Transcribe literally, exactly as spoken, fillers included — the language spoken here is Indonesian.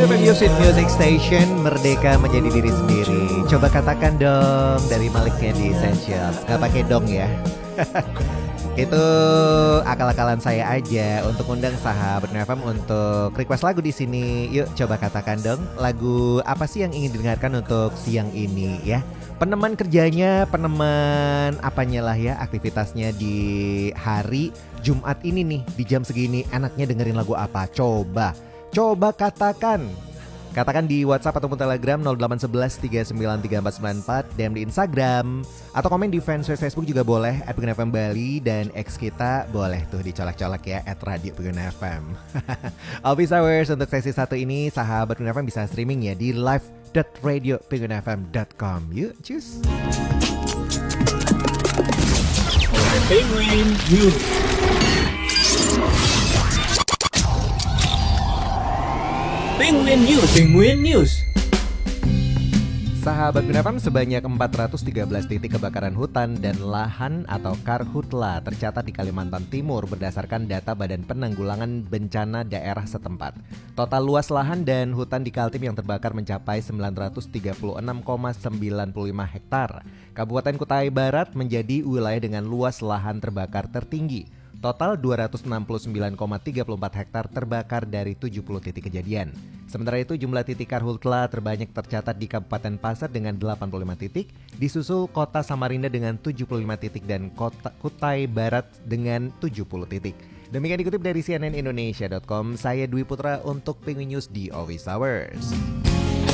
F M Music Music Station, merdeka menjadi diri sendiri. Coba katakan dong dari Maliknya di Essentials. Gak pakai dong ya. Itu akal-akalan saya aja untuk undang sahabat F M untuk request lagu di sini. Yuk coba katakan dong, lagu apa sih yang ingin didengarkan untuk siang ini ya? Peneman kerjanya, peneman apanya lah ya, aktivitasnya di hari Jumat ini nih, di jam segini enaknya dengerin lagu apa? Coba, coba katakan. Katakan di WhatsApp ataupun Telegram nol delapan satu satu tiga sembilan tiga empat sembilan empat, D M di Instagram, atau komen di fanspage Facebook juga boleh, at Pingin F M Bali, dan X kita boleh tuh dicolak-colak ya, at Radio Pingin F M. Office Hours untuk sesi satu ini, sahabat Pingin F M bisa streaming ya di live dot radio pingin f m dot com. Yuk, cus. Penguin News. Penguin News. Penguin News. Sahabat Pingin F M, sebanyak empat ratus tiga belas titik kebakaran hutan dan lahan atau karhutla tercatat di Kalimantan Timur berdasarkan data Badan Penanggulangan Bencana daerah setempat. Total luas lahan dan hutan di Kaltim yang terbakar mencapai sembilan ratus tiga puluh enam koma sembilan lima hektar. Kabupaten Kutai Barat menjadi wilayah dengan luas lahan terbakar tertinggi. Total dua ratus enam puluh sembilan koma tiga empat hektar terbakar dari tujuh puluh titik kejadian. Sementara itu jumlah titik karhutla terbanyak tercatat di Kabupaten Pasir dengan delapan puluh lima titik, disusul Kota Samarinda dengan tujuh puluh lima titik dan Kota Kutai Barat dengan tujuh puluh titik. Demikian dikutip dari C N N Indonesia dot com, saya Dwi Putra untuk Penguin News di Office Hours.